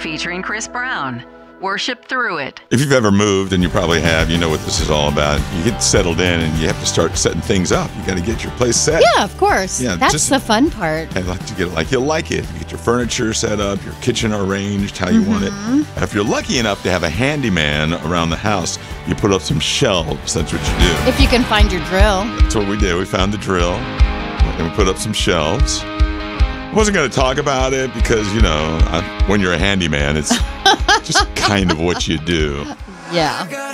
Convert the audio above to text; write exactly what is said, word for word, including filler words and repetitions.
featuring Chris Brown. Worship through it. If you've ever moved, and you probably have, you know what this is all about. You get settled in and you have to start setting things up. You got to get your place set. Yeah, of course. Yeah, That's just, the fun part. And like to get it like you like it. You get your furniture set up, your kitchen arranged how you mm-hmm. want it. And if you're lucky enough to have a handyman around the house, you put up some shelves. That's what you do. If you can find your drill. That's what we did. We found the drill and we put up some shelves. I wasn't going to talk about it because, you know, I, when you're a handyman, it's just kind of what you do. Yeah.